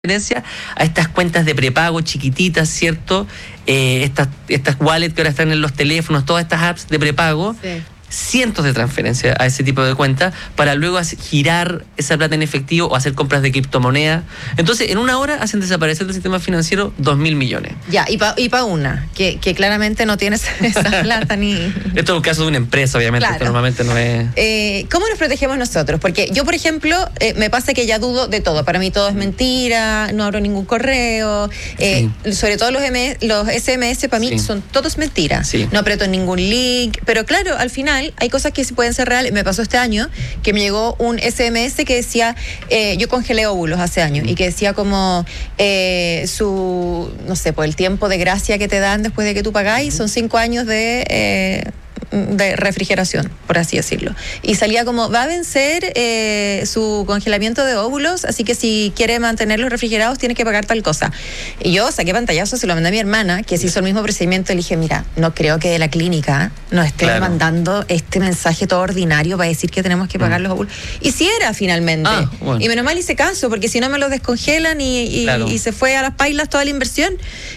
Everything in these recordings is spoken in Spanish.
a estas cuentas de prepago chiquititas, ¿cierto? Estas wallets que ahora están en los teléfonos, todas estas apps de prepago, sí. Cientos de transferencias a ese tipo de cuentas para luego girar esa plata en efectivo o hacer compras de criptomonedas. Entonces, en una hora hacen desaparecer del sistema financiero 2.000 millones. Ya, y pa una, que claramente no tienes esa plata ni... Esto es un caso de una empresa, obviamente, claro. Esto normalmente no es... ¿Cómo nos protegemos nosotros? Porque yo, por ejemplo, me pasa que ya dudo de todo. Para mí todo es mentira, no abro ningún correo, sí. Sobre todo los SMS para mí sí. Son todos mentiras. Sí. No aprieto ningún link, pero claro, al final hay cosas que sí pueden ser reales. Me pasó este año que me llegó un SMS que decía, yo congelé óvulos hace años, y que decía como no sé, pues el tiempo de gracia que te dan después de que tú pagáis son 5 años de refrigeración, por así decirlo. Y salía como, va a vencer su congelamiento de óvulos, así que si quiere mantenerlos refrigerados tiene que pagar tal cosa. Y yo saqué pantallazo, se lo mandé a mi hermana, que se hizo el mismo procedimiento, y le dije, mira, no creo que de la clínica nos estén mandando este mensaje todo ordinario para decir que tenemos que pagar los óvulos. Y si era finalmente. Bueno. Y menos mal hice caso, porque si no me los descongelan y se fue a las pailas toda la inversión.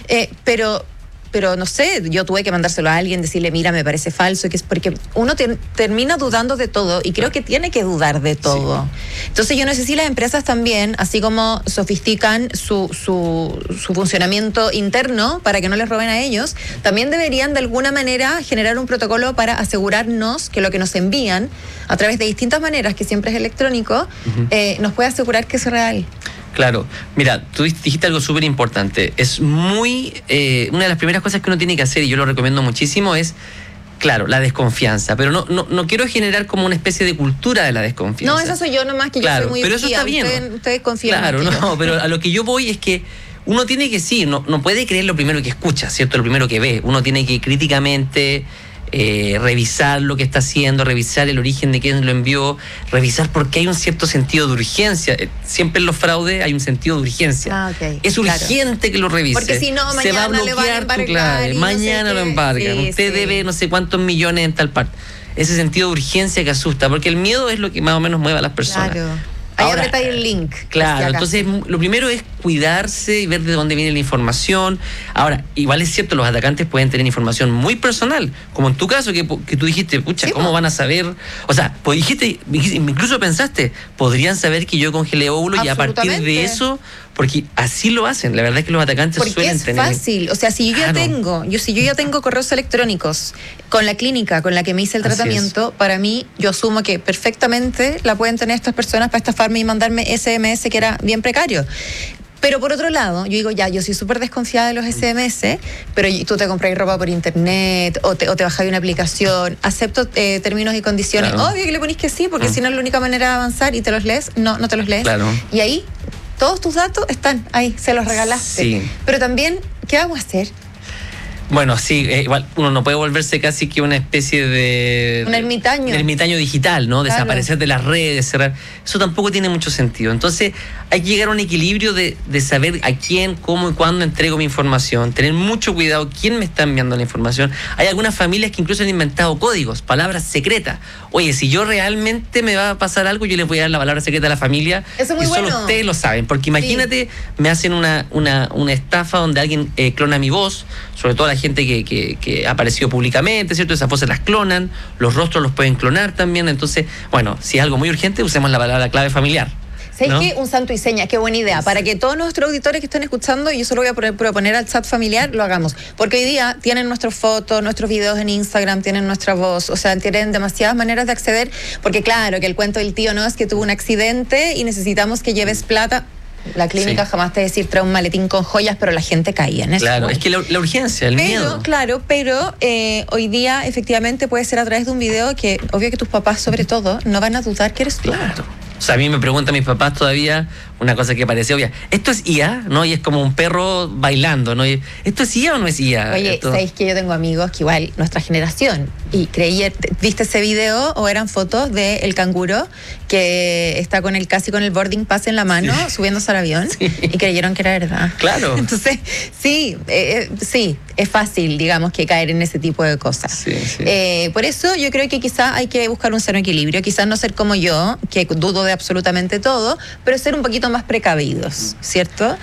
Pero no sé, yo tuve que mandárselo a alguien, decirle, mira, me parece falso, que es porque uno termina dudando de todo, y creo que tiene que dudar de todo. Sí. Entonces yo no sé si las empresas también, así como sofistican su funcionamiento interno para que no les roben a ellos, también deberían de alguna manera generar un protocolo para asegurarnos que lo que nos envían a través de distintas maneras, que siempre es electrónico, nos puede asegurar que es real. Claro, mira, tú dijiste algo súper importante. Es una de las primeras cosas que uno tiene que hacer, y yo lo recomiendo muchísimo, es, claro, la desconfianza. Pero no quiero generar como una especie de cultura de la desconfianza. No, esa soy yo nomás, que claro, yo soy muy pero eso está bien. Ustedes confían. Claro, no, pero a lo que yo voy es que uno tiene que no puede creer lo primero que escucha, ¿cierto? Lo primero que ve. Uno tiene que críticamente... revisar lo que está haciendo, revisar el origen de quién lo envió, revisar por qué hay un cierto sentido de urgencia. Siempre en los fraudes hay un sentido de urgencia. Okay, es urgente que lo revise. Porque si no, se va a bloquear tu clave. Mañana lo embargan. Sí, usted debe no sé cuántos millones en tal parte. Ese sentido de urgencia que asusta, porque el miedo es lo que más o menos mueve a las personas. Claro. Ahí apretas el link. Claro, entonces lo primero es cuidarse y ver de dónde viene la información. Ahora, igual es cierto, los atacantes pueden tener información muy personal, como en tu caso, que tú dijiste, pucha, sí, ¿cómo van a saber? O sea, pues dijiste, incluso pensaste, podrían saber que yo congelé óvulos, y a partir de eso, porque así lo hacen. La verdad es que los atacantes suelen tener... Porque es fácil. O sea, si yo ya tengo correos electrónicos con la clínica con la que me hice el tratamiento, para mí, yo asumo que perfectamente la pueden tener estas personas para estafarme y mandarme SMS, que era bien precario. Pero por otro lado, yo digo, yo soy súper desconfiada de los SMS, pero tú te compras ropa por internet o te bajas una aplicación, acepto términos y condiciones. Claro. Obvio que le ponís que sí, porque si no es la única manera de avanzar, y te los lees, no te los lees. Claro. Y ahí todos tus datos están ahí, se los regalaste. Sí. Pero también, ¿qué vamos a hacer? Bueno, sí, igual uno no puede volverse casi que una especie de... Un ermitaño. Un ermitaño digital, ¿no? Claro. Desaparecer de las redes, cerrar. Eso tampoco tiene mucho sentido. Entonces, hay que llegar a un equilibrio de saber a quién, cómo y cuándo entrego mi información. Tener mucho cuidado quién me está enviando la información. Hay algunas familias que incluso han inventado códigos, palabras secretas. Oye, si yo realmente me va a pasar algo, yo les voy a dar la palabra secreta a la familia. Eso es muy bueno. Y solo ustedes lo saben. Porque imagínate, me hacen una estafa donde alguien clona mi voz, sobre todo la gente que ha aparecido públicamente, ¿cierto? Esas voces las clonan, los rostros los pueden clonar también. Entonces, bueno, si es algo muy urgente, usemos la palabra clave familiar. ¿Sabes qué? Un santo y seña, qué buena idea. Para que todos nuestros auditores que estén escuchando, y yo solo voy a proponer al chat familiar, lo hagamos. Porque hoy día tienen nuestras fotos, nuestros videos en Instagram, tienen nuestra voz, o sea, tienen demasiadas maneras de acceder, porque claro, que el cuento del tío no es que tuvo un accidente y necesitamos que lleves plata. La clínica jamás te decir trae un maletín con joyas, pero la gente caía en eso. Claro, es que la urgencia, el miedo. Claro, pero hoy día efectivamente puede ser a través de un video que, obvio que tus papás sobre todo, no van a dudar que eres tú. Claro. O sea, a mí me preguntan mis papás todavía una cosa que parece obvia. ¿Esto es IA? ¿No? Y es como un perro bailando, ¿no? ¿Esto es IA o no es IA? Oye, ¿sabéis que yo tengo amigos que igual, nuestra generación, y viste ese video o eran fotos del canguro que está casi con el boarding pass en la mano, subiéndose al avión, y creyeron que era verdad? Claro. Entonces, sí, es fácil, digamos, que caer en ese tipo de cosas. Por eso yo creo que quizás hay que buscar un sano equilibrio, quizás no ser como yo, que dudo de absolutamente todo, pero ser un poquito más precavidos, ¿cierto?